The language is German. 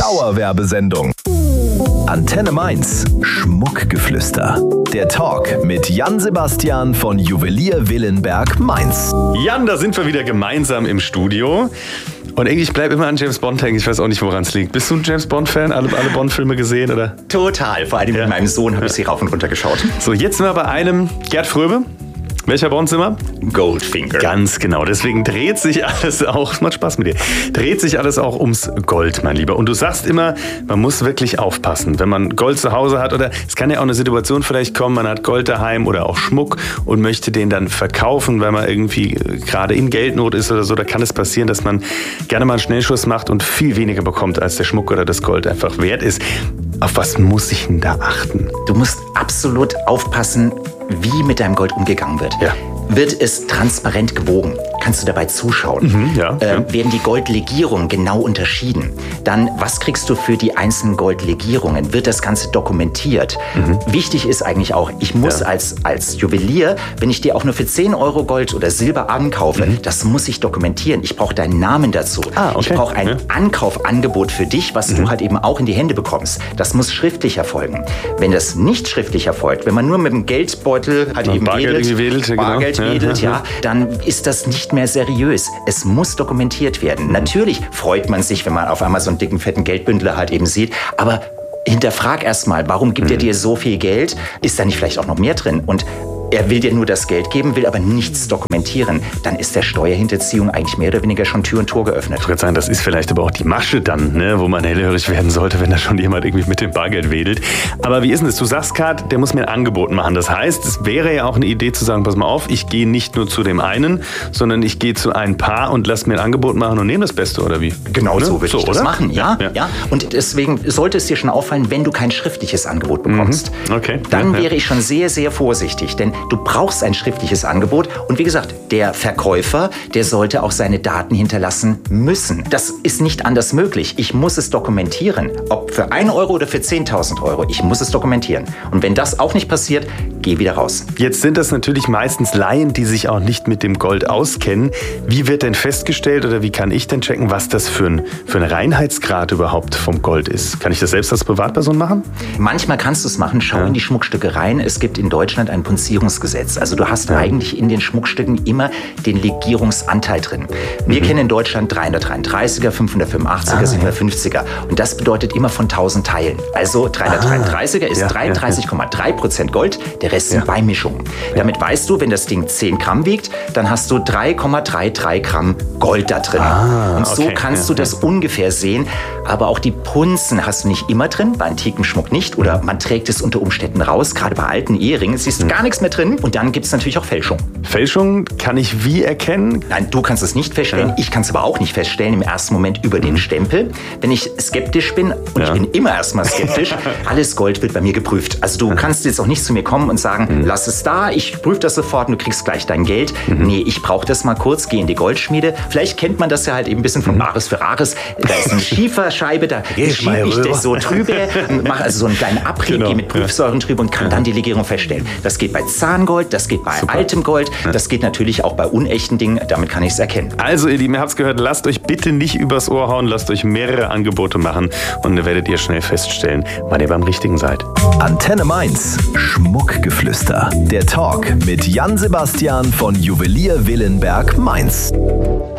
Dauerwerbesendung. Antenne Mainz, Schmuckgeflüster. Der Talk mit Jan Sebastian von Juwelier Willenberg Mainz. Jan, da sind wir wieder gemeinsam im Studio. Und irgendwie, ich bleibe immer an James Bond hängen. Ich weiß auch nicht, woran es liegt. Bist du ein James Bond-Fan? Alle Bond-Filme gesehen, oder? Total. Vor allem mit meinem Sohn habe ich sie rauf und runter geschaut. So, jetzt sind wir bei einem Gerd Fröbe. Welcher Bond-Zimmer? Goldfinger. Ganz genau. Deswegen dreht sich alles auch, macht Spaß mit dir, dreht sich alles auch ums Gold, mein Lieber. Und du sagst immer, man muss wirklich aufpassen, wenn man Gold zu Hause hat. Oder es kann ja auch eine Situation vielleicht kommen, man hat Gold daheim oder auch Schmuck und möchte den dann verkaufen, weil man irgendwie gerade in Geldnot ist oder so. Da kann es passieren, dass man gerne mal einen Schnellschuss macht und viel weniger bekommt, als der Schmuck oder das Gold einfach wert ist. Auf was muss ich denn da achten? Du musst absolut aufpassen, wie mit deinem Gold umgegangen wird. Ja. Wird es transparent gewogen? Kannst du dabei zuschauen? Werden die Goldlegierungen genau unterschieden? Dann, was kriegst du für die einzelnen Goldlegierungen? Wird das Ganze dokumentiert? Wichtig ist eigentlich auch, ich muss als Juwelier, wenn ich dir auch nur für 10 Euro Gold oder Silber ankaufe, das muss ich dokumentieren. Ich brauche deinen Namen dazu. Okay. Ich brauche ein Ankaufangebot für dich, was du halt eben auch in die Hände bekommst. Das muss schriftlich erfolgen. Wenn das nicht schriftlich erfolgt, wenn man nur mit dem Geldbeutel halt eben Bargeld wedelt, dann ist das nicht mehr seriös. Es muss dokumentiert werden. Natürlich freut man sich, wenn man auf einmal so einen dicken, fetten Geldbündel halt eben sieht, aber hinterfrag erstmal, warum gibt er dir so viel Geld? Ist da nicht vielleicht auch noch mehr drin? Und er will dir nur das Geld geben, will aber nichts dokumentieren. Dann ist der Steuerhinterziehung eigentlich mehr oder weniger schon Tür und Tor geöffnet. Ich würde sagen, das ist vielleicht aber auch die Masche dann, ne, wo man hellhörig werden sollte, wenn da schon jemand irgendwie mit dem Bargeld wedelt. Aber wie ist denn das? Du sagst gerade, der muss mir ein Angebot machen. Das heißt, es wäre ja auch eine Idee zu sagen, pass mal auf, ich gehe nicht nur zu dem einen, sondern ich gehe zu ein Paar und lass mir ein Angebot machen und nehme das Beste, oder wie? Genau, so würde ich das machen, ja. Ja. Und deswegen sollte es dir schon auffallen, wenn du kein schriftliches Angebot bekommst. Okay. Dann wäre ich schon sehr, sehr vorsichtig, denn du brauchst ein schriftliches Angebot. Und wie gesagt, der Verkäufer, der sollte auch seine Daten hinterlassen müssen. Das ist nicht anders möglich. Ich muss es dokumentieren. Ob für 1 Euro oder für 10.000 Euro. Ich muss es dokumentieren. Und wenn das auch nicht passiert, geh wieder raus. Jetzt sind das natürlich meistens Laien, die sich auch nicht mit dem Gold auskennen. Wie wird denn festgestellt oder wie kann ich denn checken, was das für ein Reinheitsgrad überhaupt vom Gold ist? Kann ich das selbst als Privatperson machen? Manchmal kannst du es machen. Schau in die Schmuckstücke rein. Es gibt in Deutschland ein Punzierungsgesetz. Also du hast eigentlich in den Schmuckstücken immer den Legierungsanteil drin. Wir kennen in Deutschland 333er, 585er, 750er. Und das bedeutet immer von 1000 Teilen. Also 333er ist 33,3% Gold, der Rest sind Beimischungen. Damit weißt du, wenn das Ding 10 Gramm wiegt, dann hast du 3,33 Gramm Gold da drin. Und so kannst du das ungefähr sehen. Aber auch die Punzen hast du nicht immer drin, bei antikem Schmuck nicht. Oder man trägt es unter Umständen raus, gerade bei alten Eheringen. Siehst du gar nichts mehr drin. Und dann gibt es natürlich auch Fälschung. Fälschung kann ich wie erkennen? Nein, du kannst es nicht feststellen. Ich kann es aber auch nicht feststellen im ersten Moment über den Stempel. Wenn ich skeptisch bin, und ich bin immer erstmal skeptisch, alles Gold wird bei mir geprüft. Also du kannst jetzt auch nicht zu mir kommen und sagen, lass es da, ich prüfe das sofort und du kriegst gleich dein Geld. Nee, ich brauche das mal kurz, geh in die Goldschmiede. Vielleicht kennt man das ja halt eben ein bisschen von Bares für Rares. Da ist eine Schieferscheibe, da schiebe ich das so drüber, mache also so einen kleinen Abrieb, gehe mit Prüfsäuren drüber und kann dann die Legierung feststellen. Das geht bei Zahngold, das geht bei altem Gold, das geht natürlich auch bei unechten Dingen, damit kann ich es erkennen. Also ihr Lieben, ihr habt es gehört, lasst euch bitte nicht übers Ohr hauen, lasst euch mehrere Angebote machen und dann werdet ihr schnell feststellen, wann ihr beim Richtigen seid. Antenne Mainz, Schmuckgeflüster. Der Talk mit Jan Sebastian von Juwelier Willenberg Mainz.